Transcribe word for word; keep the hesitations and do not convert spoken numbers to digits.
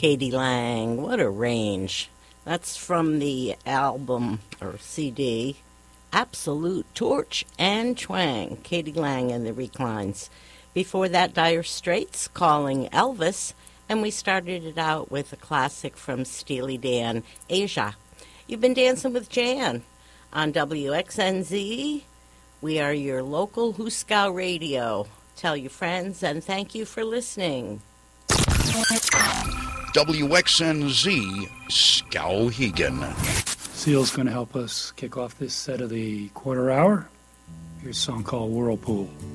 k.d. lang. What a range. That's from the album, or C D, Absolute Torch and Twang, k.d. lang and the Reclines. Before that, Dire Straits, Calling Elvis, and we started it out with a classic from Steely Dan, Asia. You've been dancing with Jan on W X N Z. We are your local Huskow Radio. Tell your friends, and thank you for listening. W X N Z, Skowhegan. Seal's going to help us kick off this set of the quarter hour. Here's a song called Whirlpool.